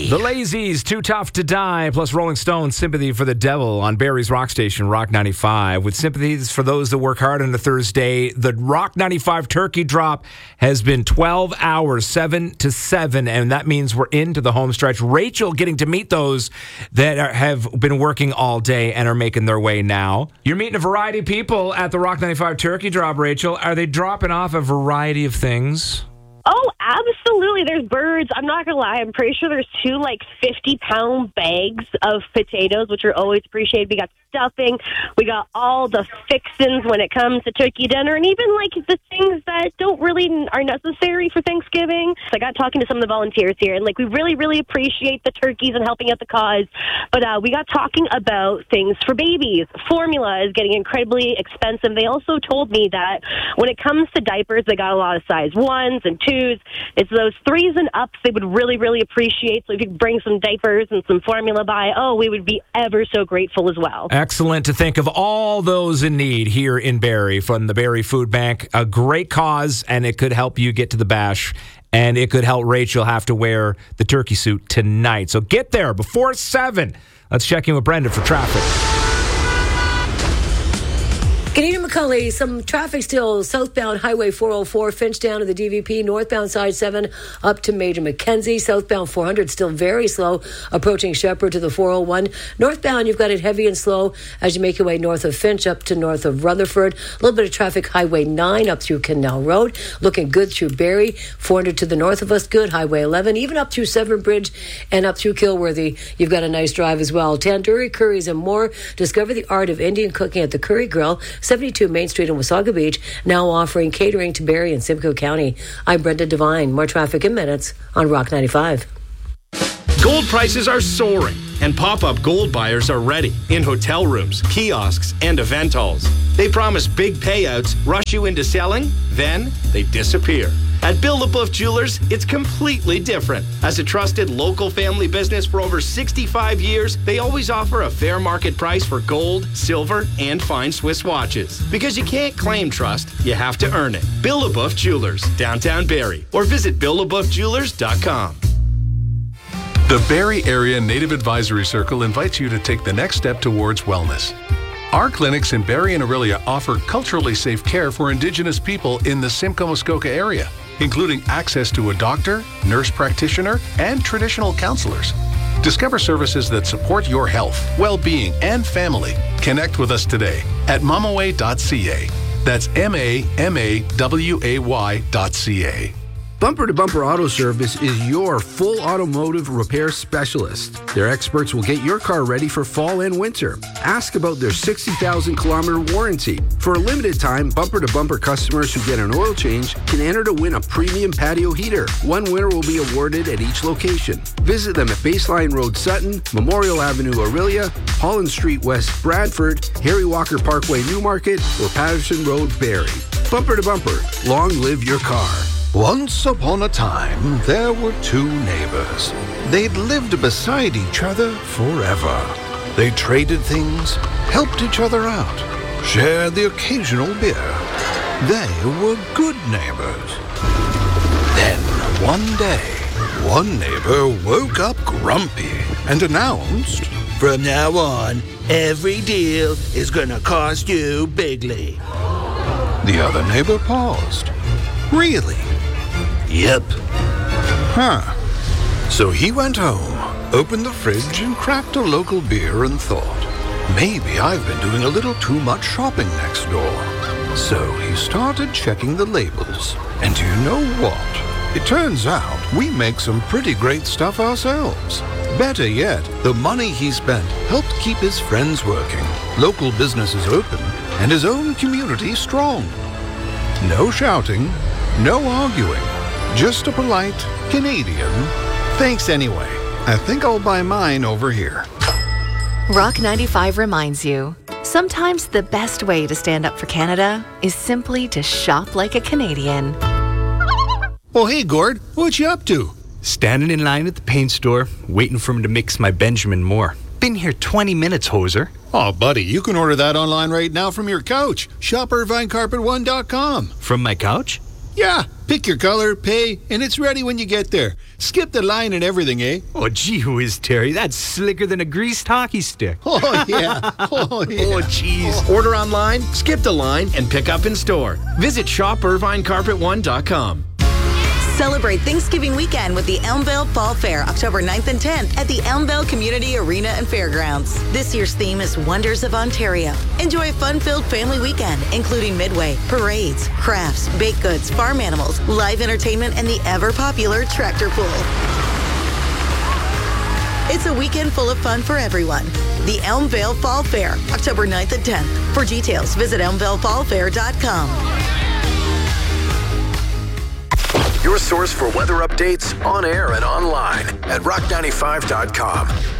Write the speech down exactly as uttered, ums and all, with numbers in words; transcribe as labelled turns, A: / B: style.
A: The Lazies, Too Tough to Die, plus Rolling Stones, Sympathy for the Devil on Barrie's Rock Station, Rock ninety-five. With sympathies for those that work hard on a Thursday, the Rock ninety-five turkey drop has been twelve hours, seven to seven, and that means we're into the home stretch. Rachel getting to meet those that are, have been working all day and are making their way now. You're meeting a variety of people at the Rock ninety-five turkey drop, Rachel. Are they dropping off a variety of things?
B: Oh, absolutely. There's birds. I'm not going to lie. I'm pretty sure there's two, like, fifty-pound bags of potatoes, which are always appreciated. We got stuffing. We got all the fixins when it comes to turkey dinner, and even, like, the things that don't really are necessary for Thanksgiving. So I got talking to some of the volunteers here, and, like, we really, really appreciate the turkeys and helping out the cause. But uh, we got talking about things for babies. Formula is getting incredibly expensive. They also told me that when it comes to diapers, they got a lot of size ones and twos. It's those threes and ups they would really, really appreciate. So if you could bring some diapers and some formula by, oh, we would be ever so grateful as well.
A: Excellent to think of all those in need here in Barrie from the Barrie Food Bank. A great cause, and it could help you get to the bash, and it could help Rachel have to wear the turkey suit tonight. So get there before seven. Let's check in with Brenda for traffic.
C: Canadian McCully, some traffic still southbound Highway four oh four, Finch down to the D V P, northbound side seven up to Major Mackenzie, southbound four hundred still very slow, approaching Shepherd to the four oh one. Northbound, you've got it heavy and slow as you make your way north of Finch up to north of Rutherford. A little bit of traffic, Highway nine up through Canal Road, looking good through Barrie, four hundred to the north of us, good, Highway eleven, even up through Severn Bridge and up through Kilworthy. You've got a nice drive as well. Tandoori curries and more. Discover the art of Indian cooking at the Curry Grill, seventy-two Main Street in Wasaga Beach, now offering catering to Barrie and Simcoe County. I'm Brenda Devine. More traffic in minutes on Rock ninety-five.
D: Gold prices are soaring, and pop-up gold buyers are ready in hotel rooms, kiosks, and event halls. They promise big payouts, rush you into selling, then they disappear. At Bill LaBeouf Jewelers, it's completely different. As a trusted local family business for over sixty-five years, they always offer a fair market price for gold, silver, and fine Swiss watches. Because you can't claim trust, you have to earn it. Bill LaBeouf Jewelers, downtown Barrie, or visit bill labeouf jewelers dot com.
E: The Barrie Area Native Advisory Circle invites you to take the next step towards wellness. Our clinics in Barrie and Orillia offer culturally safe care for Indigenous people in the Simcoe-Muskoka area, including access to a doctor, nurse practitioner, and traditional counselors. Discover services that support your health, well-being, and family. Connect with us today at mamaway dot c a. That's M A M A W A Y dot C A.
F: Bumper to Bumper Auto Service is your full automotive repair specialist. Their experts will get your car ready for fall and winter. Ask about their sixty thousand kilometer warranty. For a limited time, Bumper to Bumper customers who get an oil change can enter to win a premium patio heater. One winner will be awarded at each location. Visit them at Baseline Road Sutton, Memorial Avenue Orillia, Holland Street West Bradford, Harry Walker Parkway Newmarket, or Patterson Road Barrie. Bumper to Bumper, long live your car.
G: Once upon a time, there were two neighbors. They'd lived beside each other forever. They traded things, helped each other out, shared the occasional beer. They were good neighbors. Then, one day, one neighbor woke up grumpy and announced,
H: "From now on, every deal is gonna cost you bigly."
G: The other neighbor paused. "Really?"
H: "Yep."
G: Huh. So he went home, opened the fridge, and cracked a local beer and thought, maybe I've been doing a little too much shopping next door. So he started checking the labels. And do you know what? It turns out we make some pretty great stuff ourselves. Better yet, the money he spent helped keep his friends working, local businesses open, and his own community strong. No shouting, no arguing. Just a polite Canadian, "Thanks anyway. I think I'll buy mine over here."
I: Rock ninety-five reminds you, sometimes the best way to stand up for Canada is simply to shop like a Canadian.
J: Oh, hey, Gord. What you up to? Standing in line at the paint store, waiting for him to mix my Benjamin Moore. Been here twenty minutes, hoser.
K: Oh, buddy, you can order that online right now from your couch. Shop irvine carpet one dot com.
J: From my couch?
G: Yeah, pick your color, pay, and it's ready when you get there. Skip the line and everything, eh?
J: Oh, gee whiz, Terry. That's slicker than a greased hockey stick.
G: Oh, yeah. Oh, yeah.
D: Oh, geez. Order online, skip the line, and pick up in store. Visit shop irvine carpet one dot com.
K: Celebrate Thanksgiving weekend with the Elmvale Fall Fair, October ninth and tenth at the Elmvale Community Arena and Fairgrounds. This year's theme is Wonders of Ontario. Enjoy a fun-filled family weekend, including midway, parades, crafts, baked goods, farm animals, live entertainment, and the ever-popular tractor pull. It's a weekend full of fun for everyone. The Elmvale Fall Fair, October ninth and tenth. For details, visit elmvale fall fair dot com.
L: Your source for weather updates on air and online at rock ninety-five dot com.